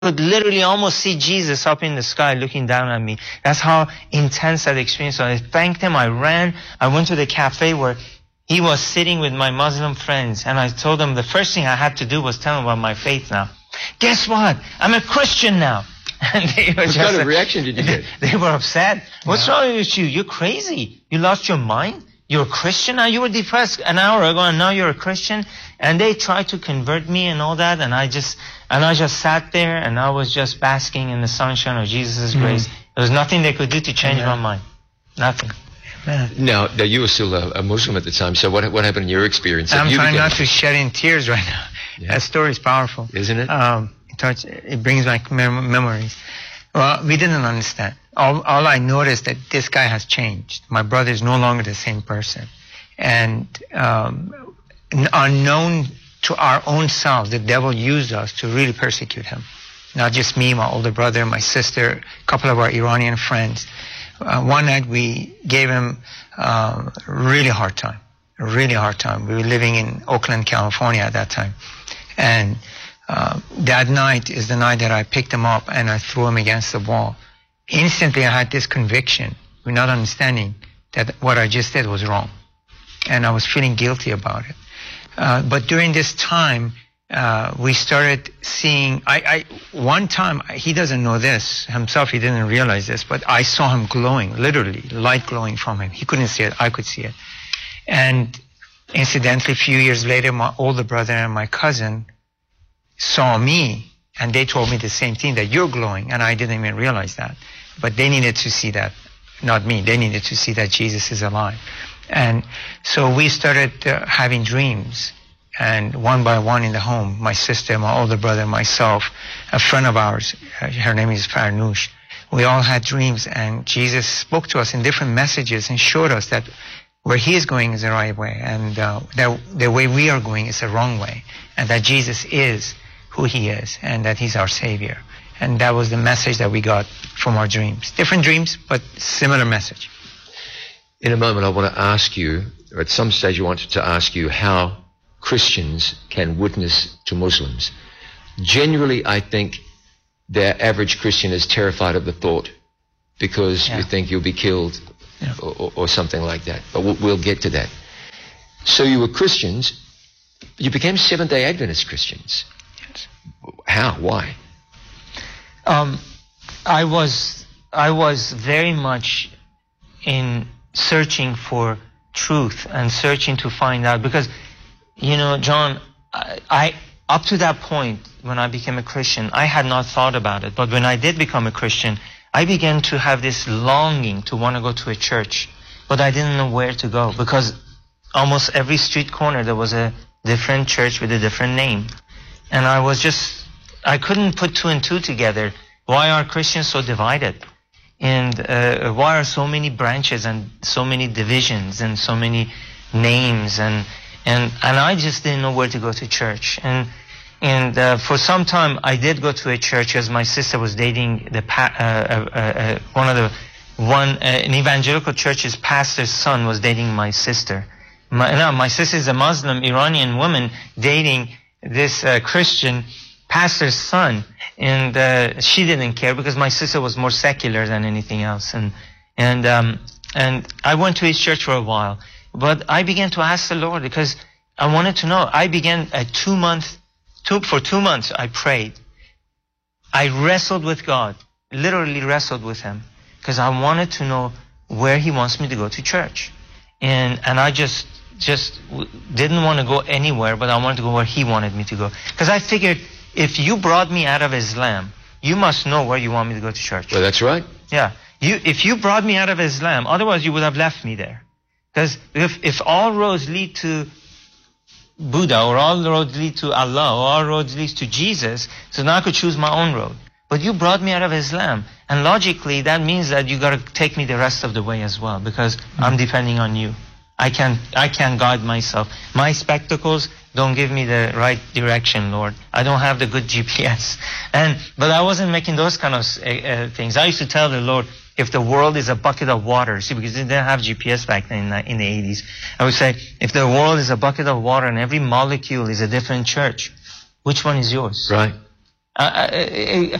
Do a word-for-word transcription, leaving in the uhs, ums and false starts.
could literally almost see Jesus up in the sky looking down at me. That's how intense that experience was. I thanked him. I ran. I went to the cafe where he was sitting with my Muslim friends. And I told them the first thing I had to do was tell them about my faith now. Guess what? I'm a Christian now. And they were what just, kind of reaction did you get? They were upset. What's wrong with you? You're crazy. You lost your mind? You're a Christian now? You were depressed an hour ago and now you're a Christian? And they tried to convert me and all that. And I just, and I just sat there and I was just basking in the sunshine of Jesus' grace. Mm. There was nothing they could do to change Amen. My mind. Nothing. Amen. Now, now, you were still a, a Muslim at the time. So what, what happened in your experience? I'm you trying became... not to shed in tears right now. Yeah. That story is powerful. Isn't it? Um, it, touch, it brings back mem- memories. Well, we didn't understand. All, all I noticed that this guy has changed. My brother is no longer the same person. And um, unknown to our own selves, the devil used us to really persecute him. Not just me, my older brother, my sister, a couple of our Iranian friends. Uh, one night we gave him uh, a really hard time, a really hard time. We were living in Oakland, California at that time. And uh, that night is the night that I picked him up and I threw him against the wall. Instantly I had this conviction, not understanding that what I just did was wrong. And I was feeling guilty about it. Uh, but during this time, uh, we started seeing, I, I, one time, he doesn't know this himself, he didn't realize this, but I saw him glowing, literally, light glowing from him. He couldn't see it, I could see it. And incidentally, a few years later, my older brother and my cousin saw me, and they told me the same thing, that you're glowing, and I didn't even realize that. But they needed to see that, not me, they needed to see that Jesus is alive. And so we started uh, having dreams, and one by one in the home, my sister, my older brother, myself, a friend of ours, uh, her name is Farnoosh, we all had dreams, and Jesus spoke to us in different messages and showed us that where he is going is the right way, and uh, that the way we are going is the wrong way, and that Jesus is who he is, and that he's our Savior. And that was the message that we got from our dreams. Different dreams, but similar message. In a moment, I want to ask you, or at some stage I wanted to ask you, how Christians can witness to Muslims. Generally, I think the average Christian is terrified of the thought because yeah. you think you'll be killed yeah. or, or, or something like that. But we'll, we'll get to that. So you were Christians. You became Seventh-day Adventist Christians. Yes. How? Why? Um, I was I was very much in searching for truth and searching to find out, because, you know, John, I, I up to that point when I became a Christian, I had not thought about it. But when I did become a Christian, I began to have this longing to want to go to a church, but I didn't know where to go, because almost every street corner there was a different church with a different name. And I was just, I couldn't put two and two together. Why are Christians so divided? And uh, why are so many branches and so many divisions and so many names? And and and I just didn't know where to go to church. And and uh, for some time I did go to a church, as my sister was dating the pa- uh, uh, uh, one of the one uh, an evangelical church's pastor's son was dating my sister. My, no, my sister is a Muslim Iranian woman dating this uh, Christian pastor's son, and uh, she didn't care because my sister was more secular than anything else. And and um, and I went to his church for a while, but I began to ask the Lord because I wanted to know. I began a two month, two for two months. I prayed. I wrestled with God, literally wrestled with Him, because I wanted to know where He wants me to go to church, and and I just just didn't want to go anywhere, but I wanted to go where He wanted me to go, because I figured, if you brought me out of Islam, you must know where you want me to go to church. Well, that's right. Yeah. You, if you brought me out of Islam, otherwise you would have left me there. Because if, if all roads lead to Buddha, or all roads lead to Allah, or all roads lead to Jesus, so now I could choose my own road. But you brought me out of Islam. And logically, that means that you got to take me the rest of the way as well, because mm-hmm. I'm depending on you. I can't, I can't guide myself. My spectacles don't give me the right direction, Lord. I don't have the good G P S. And, but I wasn't making those kind of uh, uh, things. I used to tell the Lord, if the world is a bucket of water, see, because they didn't have G P S back then in the, in the eighties. I would say, if the world is a bucket of water and every molecule is a different church, which one is yours? Right. Uh, uh, uh,